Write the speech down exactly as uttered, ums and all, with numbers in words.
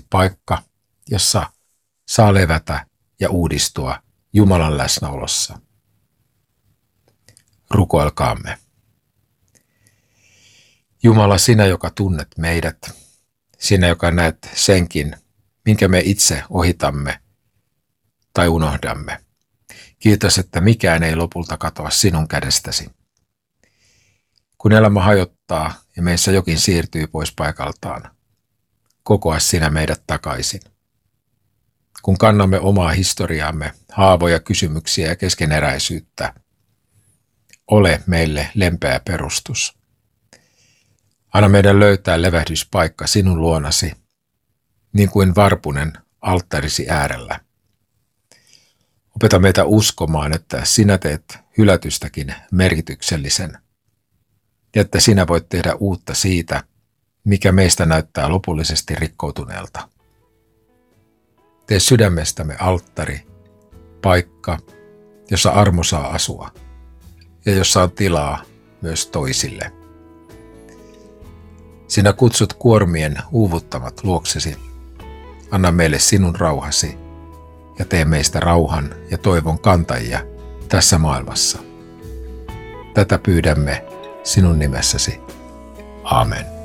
paikka, jossa saa levätä ja uudistua Jumalan läsnäolossa. Rukoilkaamme. Jumala, sinä, joka tunnet meidät, sinä, joka näet senkin, minkä me itse ohitamme tai unohdamme. Kiitos, että mikään ei lopulta katoa sinun kädestäsi. Kun elämä hajottaa ja meissä jokin siirtyy pois paikaltaan, kokoa sinä meidät takaisin. Kun kannamme omaa historiaamme, haavoja, kysymyksiä ja keskeneräisyyttä, ole meille lempeä perustus. Anna meidän löytää levähdyspaikka sinun luonasi, niin kuin varpunen alttarisi äärellä. Opeta meitä uskomaan, että sinä teet hylätystäkin merkityksellisen, ja että sinä voit tehdä uutta siitä, mikä meistä näyttää lopullisesti rikkoutuneelta. Tee sydämestämme alttari, paikka, jossa armo saa asua, ja jossa on tilaa myös toisille. Sinä kutsut kuormien uuvuttamat luoksesi. Anna meille sinun rauhasi ja tee meistä rauhan ja toivon kantajia tässä maailmassa. Tätä pyydämme sinun nimessäsi. Aamen.